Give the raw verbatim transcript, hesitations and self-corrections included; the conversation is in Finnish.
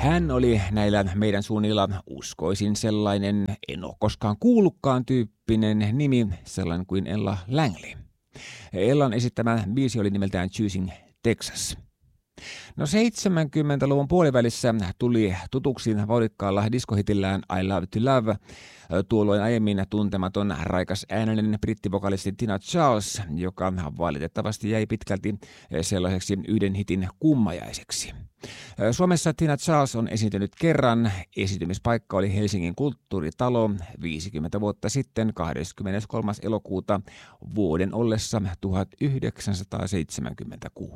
Hän oli näillä meidän suunnilla uskoisin sellainen, en ole koskaan kuullutkaan tyyppinen nimi, sellainen kuin Ella Langley. Ellan esittämä biisi oli nimeltään Choosing Texas. No seitsemänkymmentäluvun puolivälissä tuli tutuksi vauhdikkaalla diskohitillään I Love to Love tuolloin aiemmin tuntematon raikas äänellinen brittivokalisti Tina Charles, joka valitettavasti jäi pitkälti sellaiseksi yhden hitin kummajaiseksi. Suomessa Tina Charles on esiintynyt kerran. Esiintymispaikka oli Helsingin kulttuuritalo viisikymmentä vuotta sitten kahdeskymmeneskolmas elokuuta vuoden ollessa tuhatyhdeksänsataaseitsemänkymmentäkuusi.